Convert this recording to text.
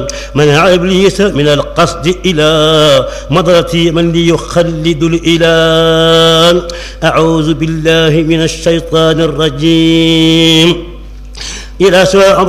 منع إبليس من القصد إلى مضرة من ليخلد الإله. أعوذ بالله من الشيطان الرجيم. إلى سواء